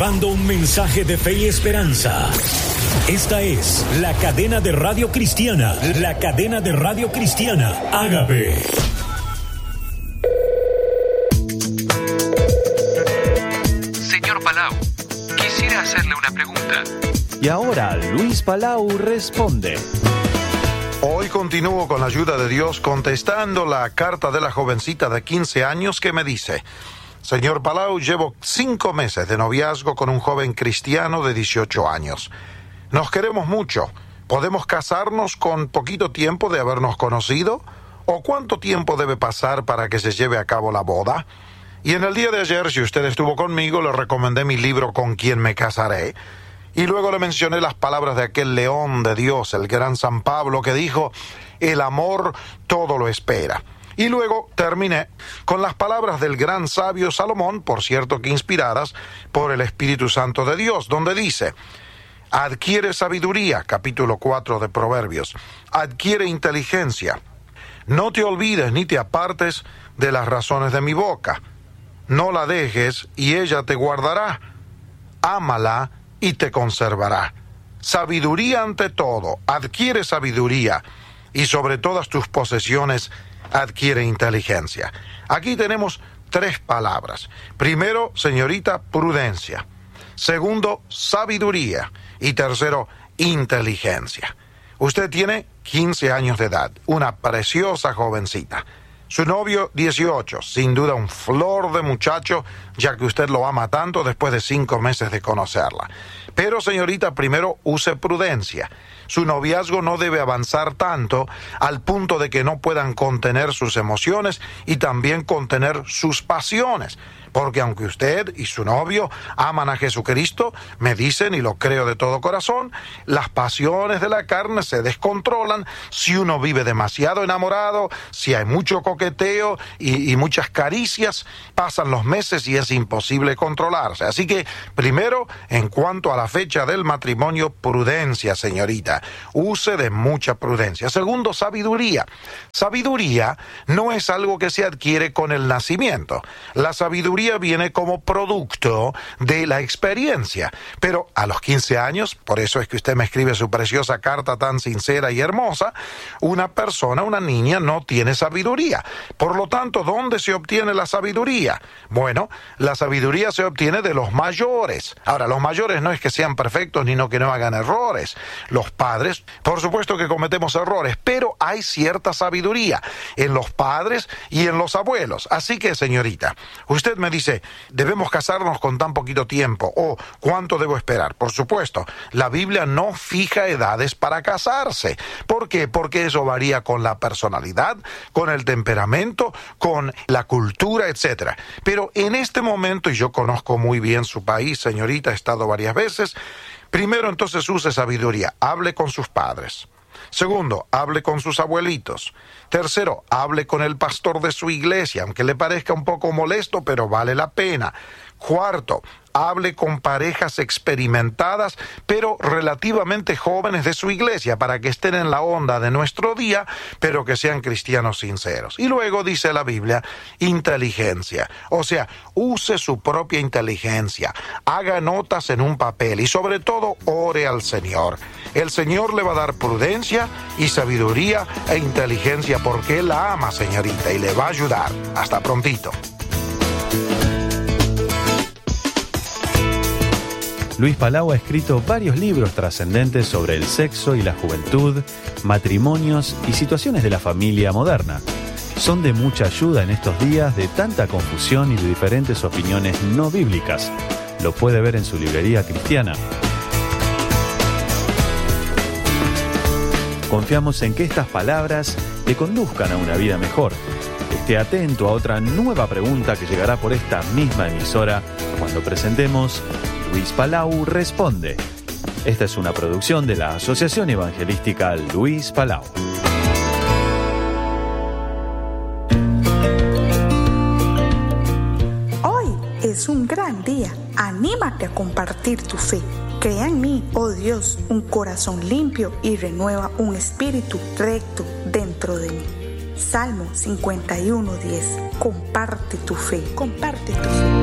llevando un mensaje de fe y esperanza. Esta es la cadena de radio cristiana, la cadena de radio cristiana Ágape. Señor Palau, quisiera hacerle una pregunta. Y ahora Luis Palau responde. Hoy continúo con la ayuda de Dios contestando la carta de la jovencita de 15 años que me dice: Señor Palau, llevo 5 meses de noviazgo con un joven cristiano de 18 años. Nos queremos mucho. ¿Podemos casarnos con poquito tiempo de habernos conocido? ¿O cuánto tiempo debe pasar para que se lleve a cabo la boda? Y en el día de ayer, si usted estuvo conmigo, le recomendé mi libro Con quién me casaré. Y luego le mencioné las palabras de aquel león de Dios, el gran San Pablo, que dijo: el amor todo lo espera. Y luego terminé con las palabras del gran sabio Salomón, por cierto que inspiradas por el Espíritu Santo de Dios, donde dice: adquiere sabiduría, capítulo 4 de Proverbios, adquiere inteligencia, no te olvides ni te apartes de las razones de mi boca, no la dejes y ella te guardará, ámala y te conservará. Sabiduría ante todo, adquiere sabiduría, y sobre todas tus posesiones adquiere inteligencia. Aquí tenemos 3 palabras. Primero, señorita, prudencia. Segundo, sabiduría. Y tercero, inteligencia. Usted tiene 15 años de edad, una preciosa jovencita. Su novio, 18, sin duda un flor de muchacho, ya que usted lo ama tanto después de 5 meses de conocerla. Pero, señorita, primero use prudencia. Su noviazgo no debe avanzar tanto al punto de que no puedan contener sus emociones y también contener sus pasiones. Porque aunque usted y su novio aman a Jesucristo, me dicen, y lo creo de todo corazón, las pasiones de la carne se descontrolan si uno vive demasiado enamorado, si hay mucho coqueteo y muchas caricias, pasan los meses y es imposible controlarse. Así que, primero, en cuanto a la fecha del matrimonio, prudencia, señorita. Use de mucha prudencia. Segundo, sabiduría. Sabiduría no es algo que se adquiere con el nacimiento. La sabiduría viene como producto de la experiencia. Pero a los 15 años, por eso es que usted me escribe su preciosa carta tan sincera y hermosa, una persona, una niña, no tiene sabiduría. Por lo tanto, ¿dónde se obtiene la sabiduría? Bueno, la sabiduría se obtiene de los mayores. Ahora, los mayores no es que sean perfectos ni que no hagan errores. Los padres, por supuesto que cometemos errores, pero hay cierta sabiduría en los padres y en los abuelos. Así que, señorita, usted me dice, ¿debemos casarnos con tan poquito tiempo? ¿O cuánto debo esperar? Por supuesto, la Biblia no fija edades para casarse. ¿Por qué? Porque eso varía con la personalidad, con el temperamento, con la cultura, etc. Pero en este momento, y yo conozco muy bien su país, señorita, he estado varias veces, primero entonces use sabiduría, hable con sus padres. Segundo, hable con sus abuelitos. Tercero, hable con el pastor de su iglesia, aunque le parezca un poco molesto, pero vale la pena. Cuarto, hable con parejas experimentadas, pero relativamente jóvenes de su iglesia, para que estén en la onda de nuestro día, pero que sean cristianos sinceros. Y luego dice la Biblia, inteligencia. O sea, use su propia inteligencia, haga notas en un papel y sobre todo ore al Señor. El Señor le va a dar prudencia y sabiduría e inteligencia porque Él la ama, señorita, y le va a ayudar. Hasta prontito. Luis Palau ha escrito varios libros trascendentes sobre el sexo y la juventud, matrimonios y situaciones de la familia moderna. Son de mucha ayuda en estos días de tanta confusión y de diferentes opiniones no bíblicas. Lo puede ver en su librería cristiana. Confiamos en que estas palabras te conduzcan a una vida mejor. Esté atento a otra nueva pregunta que llegará por esta misma emisora cuando presentemos Luis Palau Responde. Esta es una producción de la Asociación Evangelística Luis Palau. Hoy es un gran día. Anímate a compartir tu fe. Crea en mí, oh Dios, un corazón limpio y renueva un espíritu recto dentro de mí. Salmo 51:10. Comparte tu fe. Comparte tu fe.